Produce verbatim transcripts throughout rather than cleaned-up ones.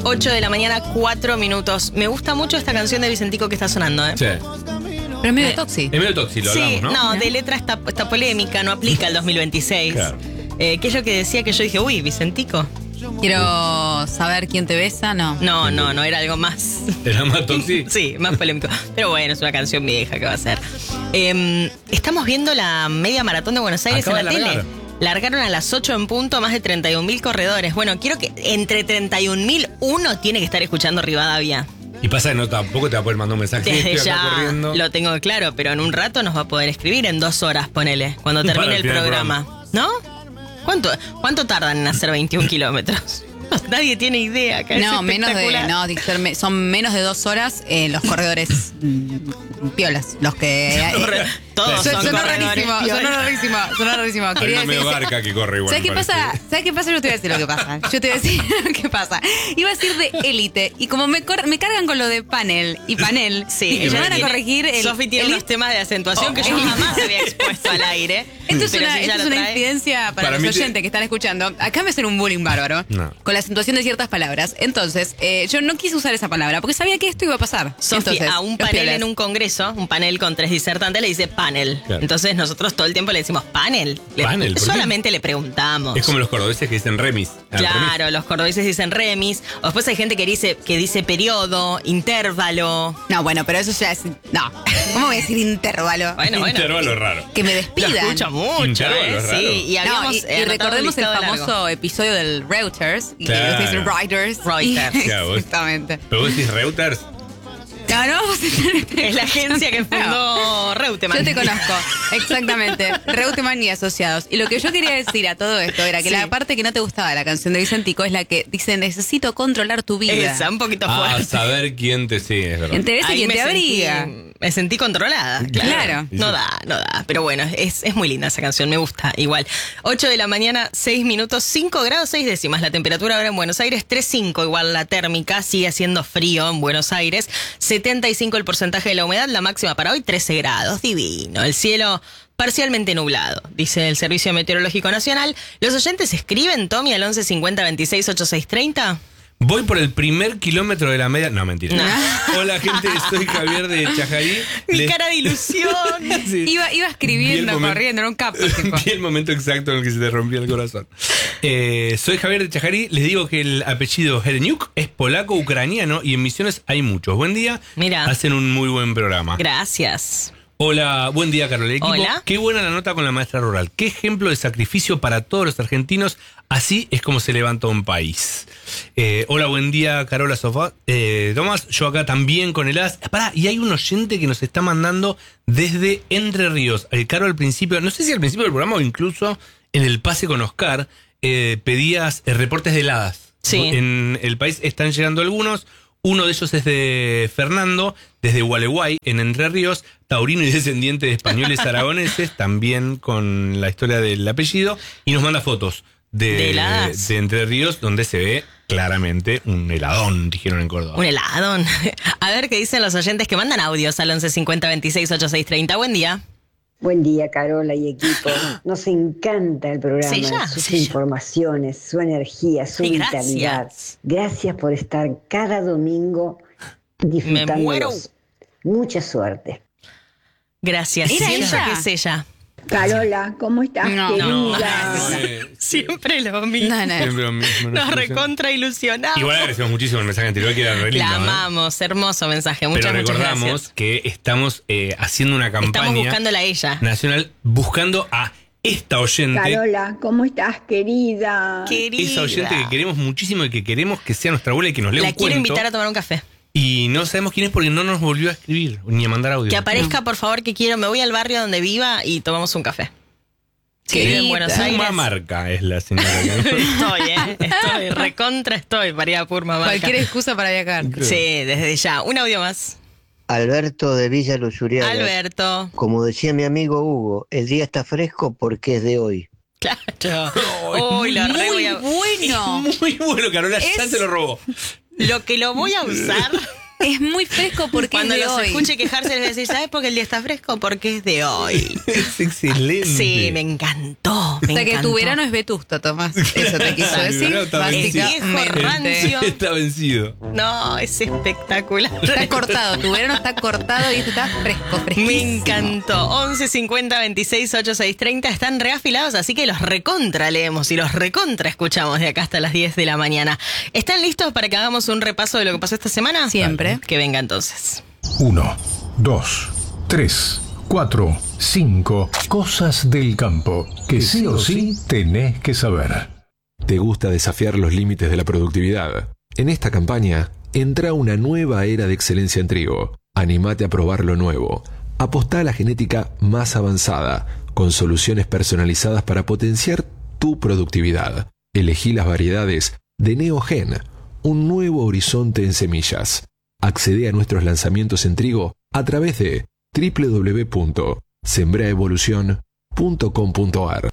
ocho de la mañana, cuatro minutos. Me gusta mucho esta canción de Vicentico que está sonando, ¿eh? Sí. Pero es medio toxi. Es medio toxi, lo Sí, hablamos, ¿no? no, de letra está, está polémica, no aplica el dos mil veintiséis. Claro. Eh, que es lo que decía que yo dije, uy, Vicentico. Quiero saber quién te besa, no. No, no, no, era algo más. ¿Era más toxi? Sí, más polémico. Pero bueno, es una canción vieja que va a ser. Eh, estamos viendo la media maratón de Buenos Aires Acaba en la de tele. largar. Largaron a las ocho en punto, más de treinta y un mil corredores. Bueno, quiero que entre treinta y un mil uno tiene que estar escuchando Rivadavia. Y pasa que no tampoco te va a poder mandar un mensaje. Desde Estoy acá ya corriendo. lo tengo claro, pero en un rato nos va a poder escribir en dos horas, ponele, cuando Para termine el el final del programa. ¿No? ¿Cuánto, ¿Cuánto tardan en hacer veintiún kilómetros? Nadie tiene idea. Acá No, es menos de, espectacular. no, Dixter, me- son menos de dos horas eh, los corredores mm, piolas, los que... Corre- Todos Son- son sonó corredores rarísimo, piola. sonó rarísimo, sonó rarísimo. Hay Quería una medio decir- barca que corre igual. ¿Sabes qué me pasa? parece. ¿Sabes qué pasa? Yo te voy a decir lo que pasa. Yo te voy a decir lo que pasa. Iba a decir de élite y como me, cor- me cargan con lo de panel y panel, Sí, y ella me van a tiene- corregir el... Sofi tiene el- unos temas de acentuación Oh, que yo el- jamás había expuesto al aire. Esto es Pero una, si ella esto lo es una trae- incidencia para, Para mí los te- oyentes que están escuchando. Acá me hacen un bullying bárbaro No. con la acentuación de ciertas palabras. Entonces, eh, yo no quise usar esa palabra porque sabía que esto iba a pasar. Sofi, Entonces, a un los panel piolas. en un congreso, un panel con tres disertantes, le dice panel. Claro. Entonces nosotros todo el tiempo le decimos panel. Le- Panel, ¿por qué? solamente le preguntamos. Es como los cordobeses que dicen remis. Ah, Claro, remis. los cordobeses dicen remis. O después hay gente que dice, que dice periodo, intervalo. No, bueno, pero eso ya es... No, ¿cómo voy a decir intervalo? Bueno, bueno. Intervalo raro. Que me Lo despidan. escucho mucho, Intervalo, ¿eh? es raro. Sí, y No, habíamos y, eh, y anotado recordemos un el listado famoso largo. episodio del Reuters. Y Claro. que ustedes dicen Reuters. Reuters. Y- Claro, vos- Exactamente. Pero vos decís Reuters. No, no vamos a entrar en este- Es la agencia que No. fundó Reutemann. Yo te conozco, exactamente. Reutemann y Asociados. Y lo que yo quería decir a todo esto era que Sí. la parte que no te gustaba de la canción de Vicentico es la que dice, necesito controlar tu vida. Esa, un poquito Ah, fuerte. saber quién te sigue, es verdad. Interesa Ahí quien me te sentí- abriga. Me sentí controlada. Claro. Claro. No da, no da. Pero bueno, es, es muy linda esa canción, me gusta igual. ocho de la mañana, seis minutos, cinco grados, seis décimas. La temperatura ahora en Buenos Aires, tres punto cinco igual la térmica. Sigue haciendo frío en Buenos Aires. setenta y cinco el porcentaje de la humedad. La máxima para hoy, trece grados. Divino. El cielo parcialmente nublado, dice el Servicio Meteorológico Nacional. ¿Los oyentes escriben, Tommy, al once cincuenta veintiséis ochenta y seis treinta? Voy por el primer kilómetro de la media. No, mentira. No. Hola, gente. Soy Javier de Chajarí. Mi Les- cara de ilusión. Sí. Iba, iba Vi el escribiendo, momento- corriendo, era un capo. tipo. Vi el momento exacto en el que se te rompió el corazón. Eh, soy Javier de Chajarí. Les digo que el apellido Hereniuk es polaco-ucraniano y en Misiones hay muchos. Buen día. Mira. Hacen un muy buen programa. Gracias. Hola, buen día, Carol. Equipo. Hola. Qué buena la nota con la maestra rural. Qué ejemplo de sacrificio para todos los argentinos. Así es como se levanta un país. Eh, hola, buen día, Carola Sofá. Eh, Tomás, yo acá también con el A S. Pará, y hay un oyente que nos está mandando desde Entre Ríos. El Caro al principio, no sé si al principio del programa o incluso en el pase con Oscar, eh, pedías eh, reportes de heladas. Sí. En el país están llegando algunos. Uno de ellos es de Fernando, desde Gualeguay, en Entre Ríos, taurino y descendiente de españoles aragoneses, también con la historia del apellido, y nos manda fotos de, ¿De heladas? de Entre Ríos, donde se ve claramente un heladón, dijeron en Córdoba. Un heladón. A ver qué dicen los oyentes que mandan audios al once cincuenta veintiséis ochenta y seis treinta. Buen día. Buen día, Carola y equipo. Nos encanta el programa, Sí, ya, sus sí, ya. informaciones, su energía, su Sí, vitalidad. gracias. Gracias por estar cada domingo disfrutándolos. muero. Mucha suerte. Gracias. ¿Era Siento ella? que es ella. Carola, ¿cómo estás, No, querida? no. Eh, Siempre lo mismo. No, no. siempre lo mismo, Nos no sé. recontra ilusionamos. Igual agradecemos muchísimo el mensaje anterior, que era re lindo, La ¿eh? amamos. Hermoso mensaje. Muchas, Pero muchas recordamos gracias. que estamos eh, haciendo una Estamos campaña buscándola a ella. nacional buscando a esta oyente. Carola, ¿cómo estás, querida? Querida. Esa oyente que queremos muchísimo y que queremos que sea nuestra abuela y que nos lea La un quiero cuento. invitar a tomar un café. Y no sabemos quién es porque no nos volvió a escribir ni a mandar audio. Que aparezca, por favor, que quiero. Me voy al barrio donde viva y tomamos un café. Que vive en Buenos Aires. Purmamarca es la señora. que- Estoy, ¿eh? Estoy. Recontra estoy para ir a Purmamarca. Cualquier excusa para viajar. Sí, desde ya. Un audio más. Alberto de Villa Luzuriaga. Alberto. Como decía mi amigo Hugo, el día está fresco porque es de hoy. Claro. Uy, lo re voy Muy a... bueno. Muy bueno, Carola, ya Es- se lo robó. Lo que lo voy a usar Es muy fresco porque Cuando es de los hoy. escuche quejarse les voy a decir, ¿sabes por qué el día está fresco? Porque es de hoy. Es excelente. Sí, me encantó. Me o sea que encantó. tu verano es vetusto, Tomás. Eso te quiso Mi decir. verano está vencido. Básicamente. rancio. Está vencido. No, es espectacular. Está cortado, tu verano está cortado y este está fresco, fresquísimo. Me encantó. once cincuenta veintiséis ochenta y seis treinta están reafilados, así que los recontra leemos y los recontra escuchamos de acá hasta las diez de la mañana. ¿Están listos para que hagamos un repaso de lo que pasó esta semana? Siempre. Que venga entonces. Uno, dos, tres, cuatro, cinco. Cosas del campo que sí o sí tenés que saber. ¿Te gusta desafiar los límites de la productividad? En esta campaña, entra una nueva era de excelencia en trigo. Anímate a probar lo nuevo. Apostá a la genética más avanzada, con soluciones personalizadas para potenciar tu productividad. Elegí las variedades de Neogen, un nuevo horizonte en semillas. Accede a nuestros lanzamientos en trigo a través de doble u doble u doble u punto sembraevolución punto com punto a r.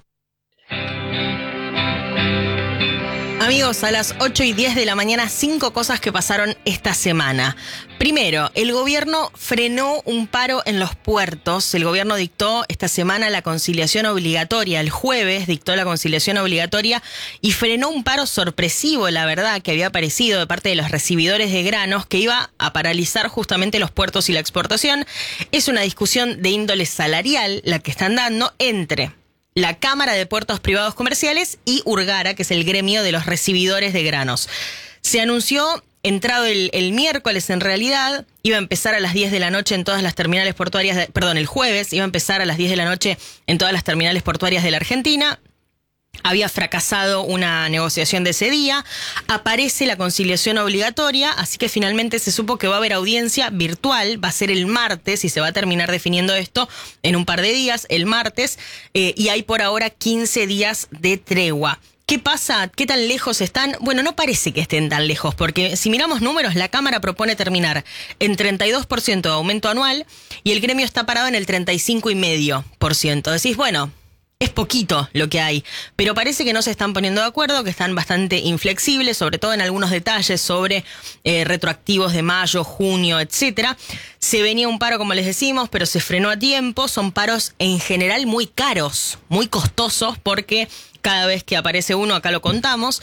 Amigos, a las ocho y diez de la mañana, cinco cosas que pasaron esta semana. Primero, el gobierno frenó un paro en los puertos. El gobierno dictó esta semana la conciliación obligatoria. El jueves dictó la conciliación obligatoria y frenó un paro sorpresivo, la verdad, que había aparecido de parte de los recibidores de granos, que iba a paralizar justamente los puertos y la exportación. Es una discusión de índole salarial la que están dando entre la Cámara de Puertos Privados Comerciales y Urgara, que es el gremio de los recibidores de granos. Se anunció, entrado el, el miércoles en realidad, iba a empezar a las diez de la noche en todas las terminales portuarias, de, perdón, el jueves iba a empezar a las diez de la noche en todas las terminales portuarias de la Argentina. Había fracasado una negociación de ese día, aparece la conciliación obligatoria, así que finalmente se supo que va a haber audiencia virtual, va a ser el martes y se va a terminar definiendo esto en un par de días, el martes, eh, y hay por ahora quince días de tregua. ¿Qué pasa? ¿Qué tan lejos están? Bueno, no parece que estén tan lejos, porque si miramos números, la Cámara propone terminar en treinta y dos por ciento de aumento anual y el gremio está parado en el treinta y cinco coma cinco por ciento. Decís, bueno, es poquito lo que hay, pero parece que no se están poniendo de acuerdo, que están bastante inflexibles, sobre todo en algunos detalles sobre eh, retroactivos de mayo, junio, etcétera. Se venía un paro, como les decimos, pero se frenó a tiempo. Son paros en general muy caros, muy costosos, porque cada vez que aparece uno, acá lo contamos,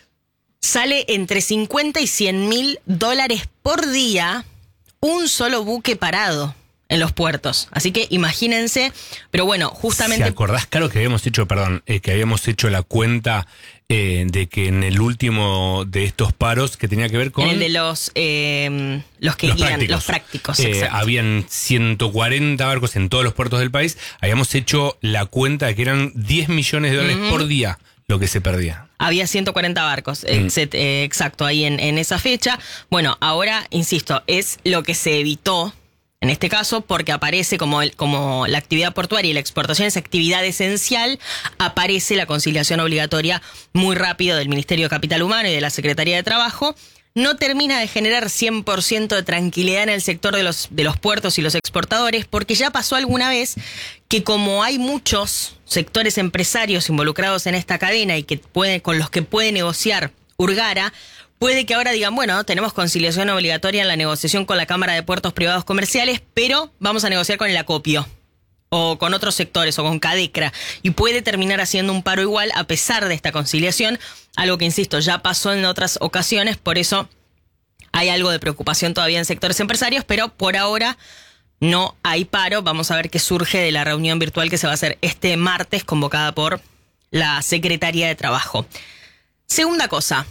sale entre cincuenta y cien mil dólares por día un solo buque parado en los puertos. Así que imagínense, pero bueno, justamente... ¿Te acordás, Caro, que habíamos hecho, perdón, eh, que habíamos hecho la cuenta eh, de que en el último de estos paros, que tenía que ver con... En el de los, eh, los que los guían, prácticos. los prácticos, Eh, exacto. habían ciento cuarenta barcos en todos los puertos del país. Habíamos hecho la cuenta de que eran diez millones de dólares Ujú. por día lo que se perdía. Había ciento cuarenta barcos, Mm. exet- eh, exacto, ahí en, en esa fecha. Bueno, ahora, insisto, es lo que se evitó en este caso, porque aparece como, el, como la actividad portuaria y la exportación es actividad esencial, aparece la conciliación obligatoria muy rápido del Ministerio de Capital Humano y de la Secretaría de Trabajo. No termina de generar cien por ciento de tranquilidad en el sector de los, de los puertos y los exportadores, porque ya pasó alguna vez que como hay muchos sectores empresarios involucrados en esta cadena y que puede, con los que puede negociar Urgara, puede que ahora digan, bueno, tenemos conciliación obligatoria en la negociación con la Cámara de Puertos Privados Comerciales, pero vamos a negociar con el acopio o con otros sectores o con Cadecra, y puede terminar haciendo un paro igual a pesar de esta conciliación, algo que, insisto, ya pasó en otras ocasiones, por eso hay algo de preocupación todavía en sectores empresarios, pero por ahora no hay paro. Vamos a ver qué surge de la reunión virtual que se va a hacer este martes, convocada por la Secretaría de Trabajo. Segunda cosa.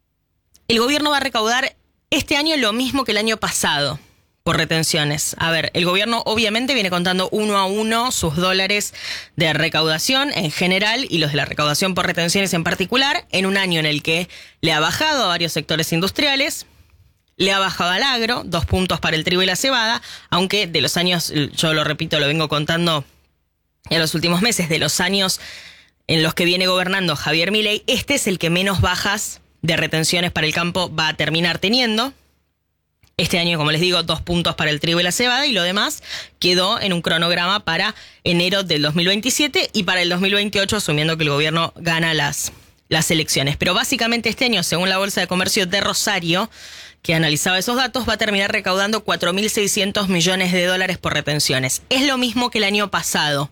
El gobierno va a recaudar este año lo mismo que el año pasado por retenciones. A ver, el gobierno obviamente viene contando uno a uno sus dólares de recaudación en general y los de la recaudación por retenciones en particular, en un año en el que le ha bajado a varios sectores industriales, le ha bajado al agro, dos puntos para el trigo y la cebada, aunque de los años, yo lo repito, lo vengo contando en los últimos meses, de los años en los que viene gobernando Javier Milei, este es el que menos bajas de retenciones para el campo va a terminar teniendo. Este año, como les digo, dos puntos para el trigo y la cebada y lo demás quedó en un cronograma para enero del dos mil veintisiete y para el dos mil veintiocho, asumiendo que el gobierno gana las, las elecciones. Pero básicamente este año, según la Bolsa de Comercio de Rosario, que analizaba esos datos, va a terminar recaudando cuatro mil seiscientos millones de dólares por retenciones. Es lo mismo que el año pasado,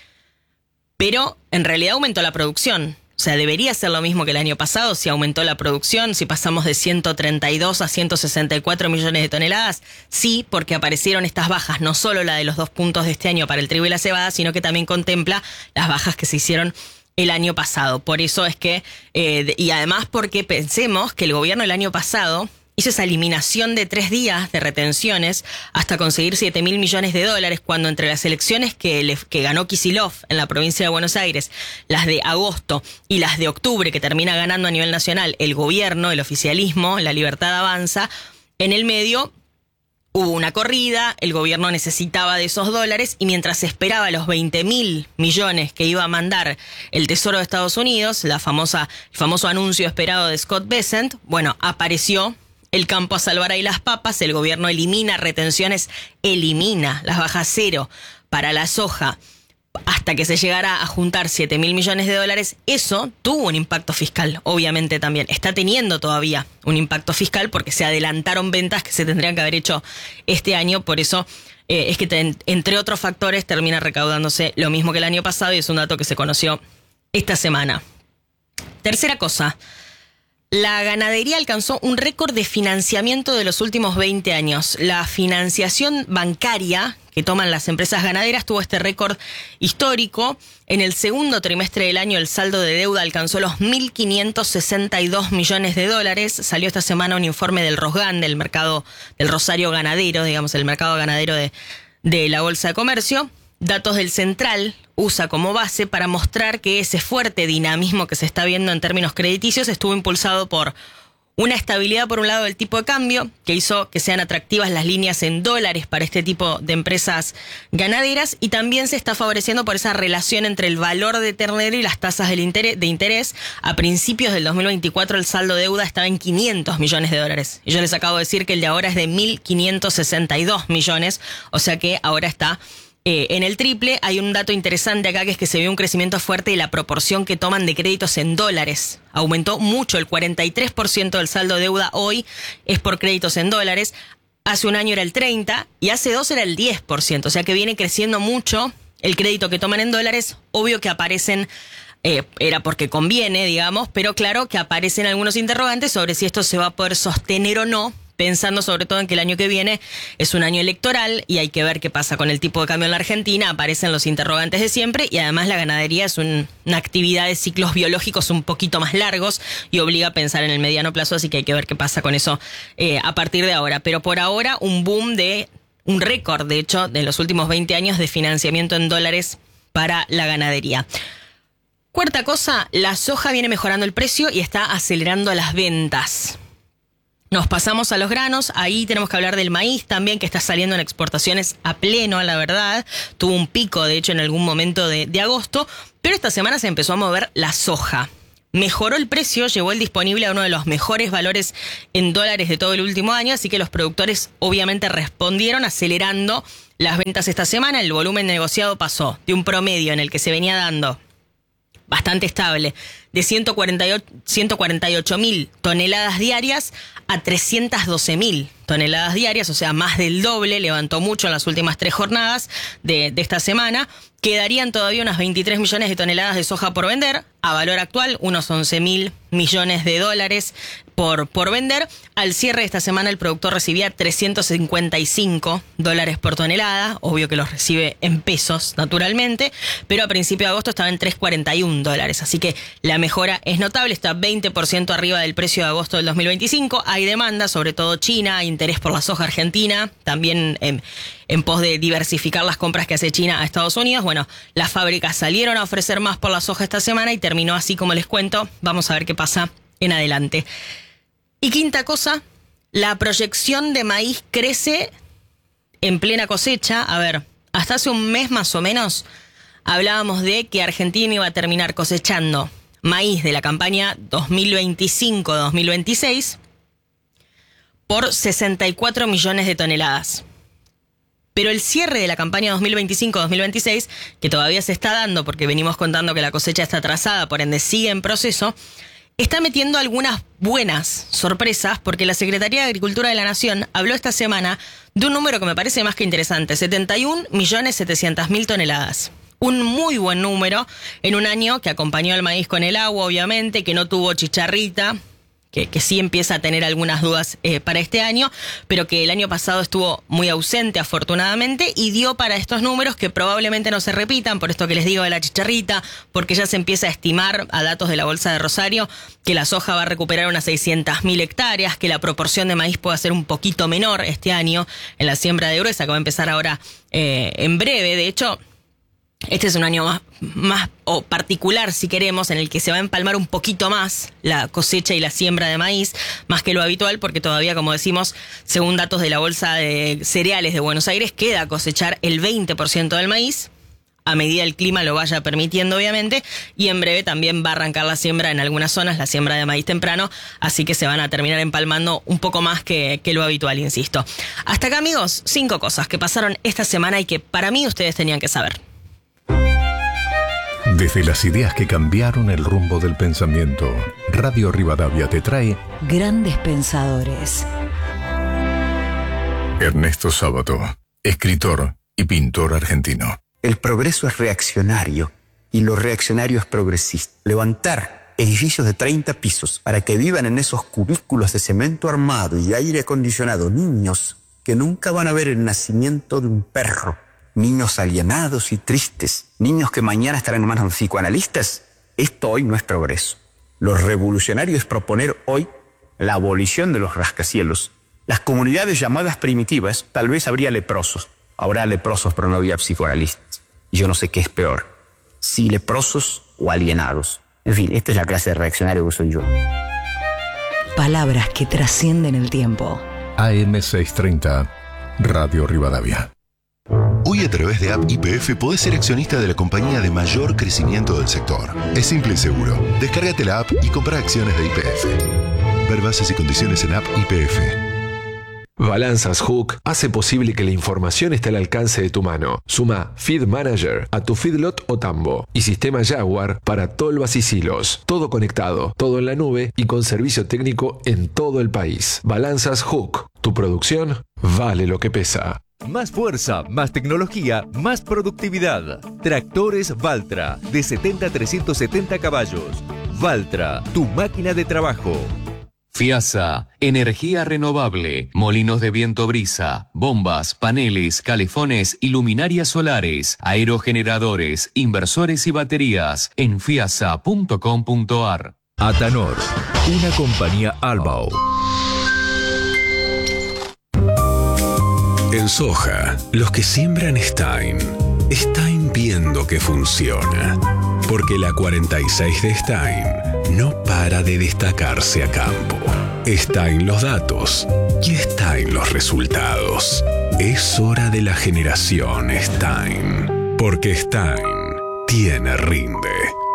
pero en realidad aumentó la producción. O sea, debería ser lo mismo que el año pasado si aumentó la producción, si pasamos de ciento treinta y dos a ciento sesenta y cuatro millones de toneladas. Sí, porque aparecieron estas bajas, no solo la de los dos puntos de este año para el trigo y la cebada, sino que también contempla las bajas que se hicieron el año pasado. Por eso es que, eh, y además porque pensemos que el gobierno el año pasado hizo esa eliminación de tres días de retenciones hasta conseguir siete mil millones de dólares, cuando entre las elecciones que, le, que ganó Kicillof en la provincia de Buenos Aires, las de agosto y las de octubre, que termina ganando a nivel nacional el gobierno, el oficialismo, la Libertad Avanza, en el medio hubo una corrida, el gobierno necesitaba de esos dólares y mientras esperaba los veinte mil millones que iba a mandar el Tesoro de Estados Unidos, la famosa, el famoso anuncio esperado de Scott Bessent, bueno, apareció el campo a salvar ahí las papas, el gobierno elimina retenciones, elimina las bajas cero para la soja hasta que se llegara a juntar siete mil millones de dólares. Eso tuvo un impacto fiscal, obviamente también. Está teniendo todavía un impacto fiscal porque se adelantaron ventas que se tendrían que haber hecho este año. Por eso eh, es que te, entre otros factores termina recaudándose lo mismo que el año pasado y es un dato que se conoció esta semana. Tercera cosa. La ganadería alcanzó un récord de financiamiento de los últimos veinte años. La financiación bancaria que toman las empresas ganaderas tuvo este récord histórico. En el segundo trimestre del año el saldo de deuda alcanzó los mil quinientos sesenta y dos millones de dólares. Salió esta semana un informe del Rosgan, del mercado del Rosario ganadero, digamos el mercado ganadero de, de la Bolsa de Comercio. Datos del Central usa como base para mostrar que ese fuerte dinamismo que se está viendo en términos crediticios estuvo impulsado por una estabilidad, por un lado, del tipo de cambio, que hizo que sean atractivas las líneas en dólares para este tipo de empresas ganaderas, y también se está favoreciendo por esa relación entre el valor de ternero y las tasas del interés, de interés. A principios del dos mil veinticuatro el saldo de deuda estaba en quinientos millones de dólares. Y yo les acabo de decir que el de ahora es de mil quinientos sesenta y dos millones, o sea que ahora está Eh, en el triple. Hay un dato interesante acá, que es que se vio un crecimiento fuerte de la proporción que toman de créditos en dólares. Aumentó mucho, el cuarenta y tres por ciento del saldo de deuda hoy es por créditos en dólares. Hace un año era el treinta por ciento y hace dos era el diez por ciento. O sea que viene creciendo mucho el crédito que toman en dólares. Obvio que aparecen, eh, era porque conviene, digamos, pero claro que aparecen algunos interrogantes sobre si esto se va a poder sostener o no, pensando sobre todo en que el año que viene es un año electoral y hay que ver qué pasa con el tipo de cambio en la Argentina. Aparecen los interrogantes de siempre y además la ganadería es un, una actividad de ciclos biológicos un poquito más largos y obliga a pensar en el mediano plazo, así que hay que ver qué pasa con eso eh, a partir de ahora. Pero por ahora un boom de, un récord de hecho de los últimos veinte años de financiamiento en dólares para la ganadería. Cuarta cosa, la soja viene mejorando el precio y está acelerando las ventas. Nos pasamos a los granos, ahí tenemos que hablar del maíz también, que está saliendo en exportaciones a pleno, la verdad. Tuvo un pico, de hecho, en algún momento de, de agosto, pero esta semana se empezó a mover la soja. Mejoró el precio, llegó el disponible a uno de los mejores valores en dólares de todo el último año, así que los productores obviamente respondieron acelerando las ventas esta semana. El volumen negociado pasó de un promedio en el que se venía dando bastante estable, de ciento cuarenta y ocho mil toneladas diarias a trescientas doce mil toneladas diarias, o sea, más del doble, levantó mucho en las últimas tres jornadas de, de esta semana. Quedarían todavía unas veintitrés millones de toneladas de soja por vender, a valor actual unos once mil millones de dólares por, por vender. Al cierre de esta semana el productor recibía trescientos cincuenta y cinco dólares por tonelada, obvio que los recibe en pesos naturalmente, pero a principio de agosto estaba en tres cuarenta y uno dólares, así que la mejora es notable, está veinte por ciento arriba del precio de agosto del dos mil veinticinco. Hay demanda, sobre todo China, hay interés por la soja argentina, también en, en pos de diversificar las compras que hace China a Estados Unidos. Bueno, las fábricas salieron a ofrecer más por la soja esta semana y terminó así como les cuento. Vamos a ver qué pasa en adelante. Y quinta cosa, la proyección de maíz crece en plena cosecha. A ver, hasta hace un mes más o menos hablábamos de que Argentina iba a terminar cosechando maíz de la campaña dos mil veinticinco dos mil veintiséis por sesenta y cuatro millones de toneladas. Pero el cierre de la campaña dos mil veinticinco dos mil veintiséis, que todavía se está dando porque venimos contando que la cosecha está atrasada, por ende sigue en proceso, está metiendo algunas buenas sorpresas, porque la Secretaría de Agricultura de la Nación habló esta semana de un número que me parece más que interesante, setenta y un millones setecientas mil toneladas. Un muy buen número en un año que acompañó al maíz con el agua, obviamente, que no tuvo chicharrita, que, que sí empieza a tener algunas dudas eh, para este año, pero que el año pasado estuvo muy ausente, afortunadamente, y dio para estos números que probablemente no se repitan, por esto que les digo de la chicharrita, porque ya se empieza a estimar, a datos de la Bolsa de Rosario, que la soja va a recuperar unas seiscientas mil hectáreas, que la proporción de maíz puede ser un poquito menor este año en la siembra de gruesa, que va a empezar ahora eh, en breve. De hecho, este es un año más, más o particular, si queremos, en el que se va a empalmar un poquito más la cosecha y la siembra de maíz, más que lo habitual, porque todavía, como decimos, según datos de la Bolsa de Cereales de Buenos Aires, queda cosechar el veinte por ciento del maíz, a medida el clima lo vaya permitiendo, obviamente, y en breve también va a arrancar la siembra en algunas zonas, la siembra de maíz temprano, así que se van a terminar empalmando un poco más que, que lo habitual, insisto. Hasta acá, amigos, cinco cosas que pasaron esta semana y que para mí ustedes tenían que saber. Desde las ideas que cambiaron el rumbo del pensamiento, Radio Rivadavia te trae Grandes Pensadores. Ernesto Sábato, escritor y pintor argentino. El progreso es reaccionario y lo reaccionario es progresista. Levantar edificios de treinta pisos para que vivan en esos cubículos de cemento armado y aire acondicionado niños que nunca van a ver el nacimiento de un perro. Niños alienados y tristes, niños que mañana estarán en manos de psicoanalistas. Esto hoy no es progreso. Lo revolucionario es proponer hoy la abolición de los rascacielos. Las comunidades llamadas primitivas, tal vez habría leprosos. Habrá leprosos, pero no había psicoanalistas. Y yo no sé qué es peor, si leprosos o alienados. En fin, esta es la clase de reaccionario que soy yo. Palabras que trascienden el tiempo. A M seiscientos treinta, Radio Rivadavia. Hoy a través de App Y P F podés ser accionista de la compañía de mayor crecimiento del sector. Es simple y seguro. Descárgate la app y compra acciones de Y P F. Ver bases y condiciones en App Y P F. Balanzas Hook hace posible que la información esté al alcance de tu mano. Suma Feed Manager a tu feedlot o tambo y sistema Jaguar para tolvas y silos. Todo conectado, todo en la nube y con servicio técnico en todo el país. Balanzas Hook. Tu producción vale lo que pesa. Más fuerza, más tecnología, más productividad. Tractores Valtra, de setenta a trescientos setenta caballos. Valtra, tu máquina de trabajo. FIASA, energía renovable, molinos de viento brisa, bombas, paneles, calefones y luminarias solares, aerogeneradores, inversores y baterías en fiasa punto com punto ar. Atanor, una compañía Albao. En soja, los que siembran Stein, Stein viendo que funciona. Porque la cuarenta y seis de Stein no para de destacarse a campo. Stein los datos y Stein los resultados. Es hora de la generación Stein. Porque Stein tiene rinde.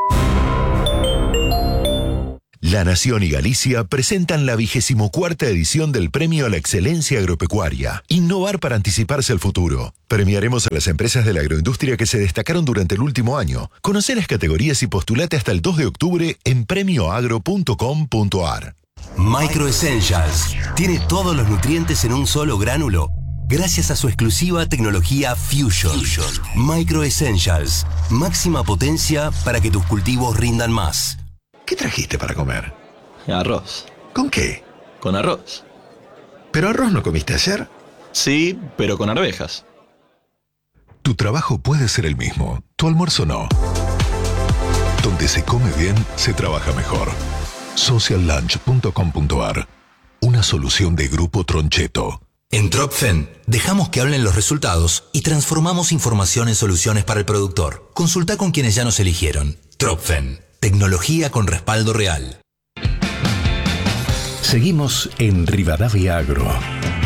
La Nación y Galicia presentan la vigésimo cuarta edición del Premio a la Excelencia Agropecuaria. Innovar para anticiparse al futuro. Premiaremos a las empresas de la agroindustria que se destacaron durante el último año. Conoce las categorías y postulate hasta el dos de octubre en premio agro punto com punto ar. Micro Essentials tiene todos los nutrientes en un solo gránulo, gracias a su exclusiva tecnología Fusion. Fusion. Micro Essentials, máxima potencia para que tus cultivos rindan más. ¿Qué trajiste para comer? Arroz. ¿Con qué? Con arroz. ¿Pero arroz no comiste ayer? Sí, pero con arvejas. Tu trabajo puede ser el mismo, tu almuerzo no. Donde se come bien, se trabaja mejor. social lunch punto com punto ar. Una solución de Grupo Troncheto. En Tropfen, dejamos que hablen los resultados y transformamos información en soluciones para el productor. Consulta con quienes ya nos eligieron. Tropfen. Tecnología con respaldo real. Seguimos en Rivadavia Agro.